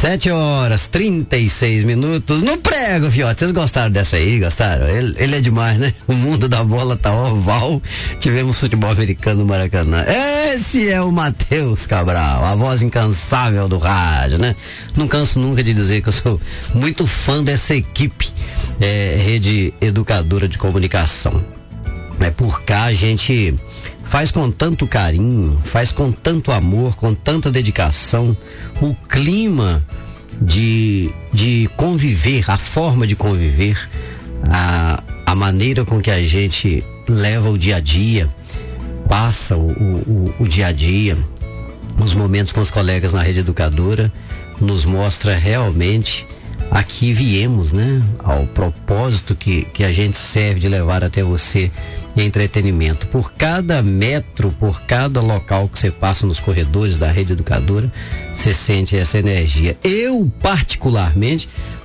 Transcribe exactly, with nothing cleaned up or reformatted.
Sete horas, trinta e seis minutos no prego, fiote. Vocês gostaram dessa aí? Gostaram? Ele, ele é demais, né? O mundo da bola tá oval. Tivemos futebol americano no Maracanã. Esse é o Matheus Cabral, a voz incansável do rádio, né? Não canso nunca de dizer que eu sou muito fã dessa equipe, é, Rede Educadora de Comunicação. É, por cá a gente faz com tanto carinho, faz com tanto amor, com tanta dedicação. O clima de, de conviver, a forma de conviver, a, a maneira com que a gente leva o dia a dia, passa o, o, o dia a dia, os momentos com os colegas na Rede Educadora, nos mostra realmente a que viemos, né? Ao propósito que, que a gente serve de levar até você entretenimento. Por cada metro, por cada local que você passa nos corredores da Rede Educadora, você sente essa energia. Eu, particularmente,